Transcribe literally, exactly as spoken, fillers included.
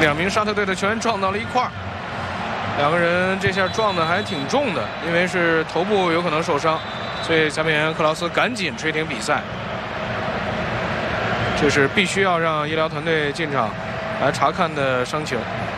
两名沙特队的球员撞到了一块儿，两个人这下撞的还挺重的，因为是头部有可能受伤，所以裁判员克劳斯赶紧吹停比赛。这是必须要让医疗团队进场来查看的伤情。